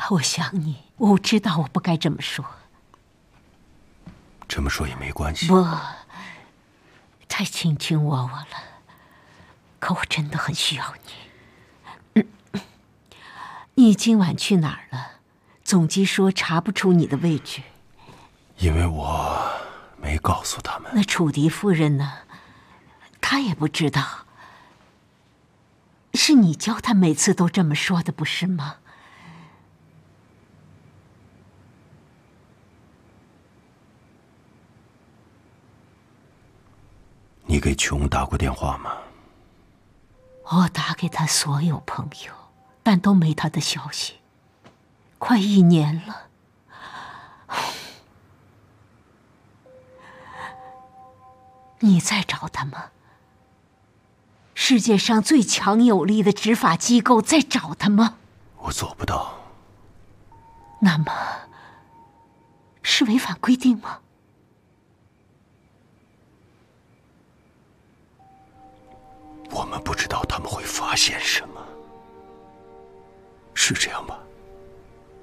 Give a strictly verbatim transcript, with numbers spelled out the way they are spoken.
我想你，我知道我不该这么说。 这么说也没关系。 不，太卿卿我我了。可我真的很需要你。嗯，你今晚去哪儿了？总机说查不出你的位置。 因为我没告诉他们。 那楚狄夫人呢？她也不知道。是你教她每次都这么说的，不是吗？ 你给琼打过电话吗？ 我打给他所有朋友，但都没他的消息，快一年了。你在找他吗？世界上最强有力的执法机构在找他吗？ 我做不到。 那么，是违反规定吗？ 我们不知道他们会发现什么，是这样吗？